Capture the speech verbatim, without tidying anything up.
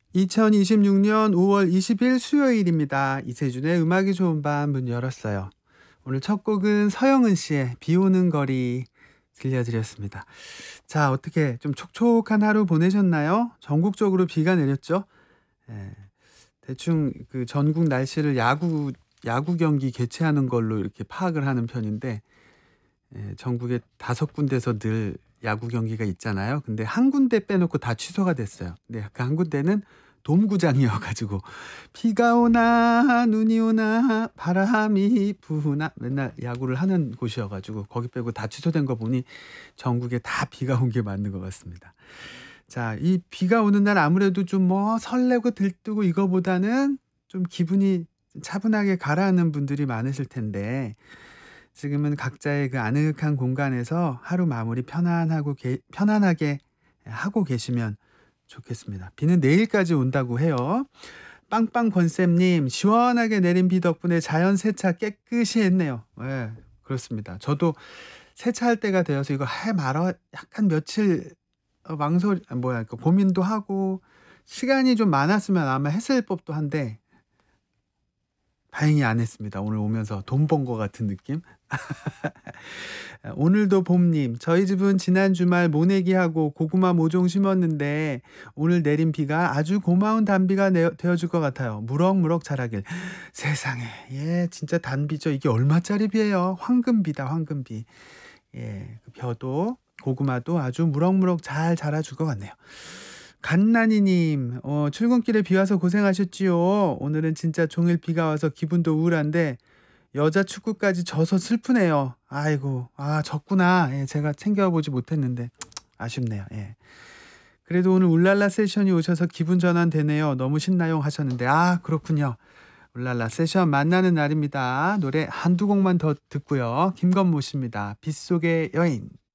이천이십육 년 오월 이십일 수요일입니다. 이세준의 음악이 좋은 밤 문 열었어요. 오늘 첫 곡은 서영은 씨의 비 오는 거리 들려드렸습니다. 자, 어떻게 좀 촉촉한 하루 보내셨나요? 전국적으로 비가 내렸죠? 예, 대충 그 전국 날씨를 야구, 야구 경기 개최하는 걸로 이렇게 파악을 하는 편인데, 예, 전국에 다섯 군데서 늘 야구 경기가 있잖아요. 근데 한 군데 빼놓고 다 취소가 됐어요. 근데 그 한 군데는 돔구장이어가지고 비가 오나 눈이 오나 바람이 부나 맨날 야구를 하는 곳이어가지고 거기 빼고 다 취소된 거 보니 전국에 다 비가 온 게 맞는 것 같습니다. 자, 이 비가 오는 날 아무래도 좀 뭐 설레고 들뜨고 이거보다는 좀 기분이 차분하게 가라앉는 분들이 많으실 텐데, 지금은 각자의 그 아늑한 공간에서 하루 마무리 편안하고 게, 편안하게 하고 계시면 좋겠습니다. 비는 내일까지 온다고 해요. 빵빵 권쌤님, 시원하게 내린 비 덕분에 자연 세차 깨끗이 했네요. 네, 그렇습니다. 저도 세차할 때가 되어서 이거 해 말아 약간 며칠 어, 망설 아, 뭐야 그 고민도 하고 시간이 좀 많았으면 아마 했을 법도 한데 다행히 안 했습니다. 오늘 오면서 돈 번 것 같은 느낌? 오늘도 봄님, 저희 집은 지난 주말 모내기하고 고구마 모종 심었는데 오늘 내린 비가 아주 고마운 단비가 내- 되어줄 것 같아요. 무럭무럭 자라길. 세상에, 예, 진짜 단비죠. 이게 얼마짜리 비예요? 황금비다, 황금비. 예, 그 벼도 고구마도 아주 무럭무럭 잘 자라줄 것 같네요. 갓나니님, 어, 출근길에 비 와서 고생하셨지요. 오늘은 진짜 종일 비가 와서 기분도 우울한데 여자 축구까지 져서 슬프네요. 아이고, 아, 졌구나. 예, 제가 챙겨보지 못했는데 아쉽네요. 예. 그래도 오늘 울랄라 세션이 오셔서 기분 전환 되네요. 너무 신나요 하셨는데, 아, 그렇군요. 울랄라 세션 만나는 날입니다. 노래 한두 곡만 더 듣고요. 김건모 씨입니다. 빗속의 여인.